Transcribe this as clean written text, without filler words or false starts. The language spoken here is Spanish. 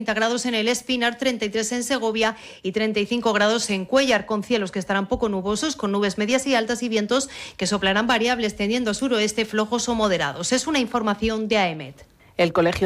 30 grados en el Espinar, 33 en Segovia y 35 grados en Cuéllar, con cielos que estarán poco nubosos, con nubes medias y altas y vientos que soplarán variables tendiendo a suroeste, flojos o moderados. Es una información de AEMET. El colegio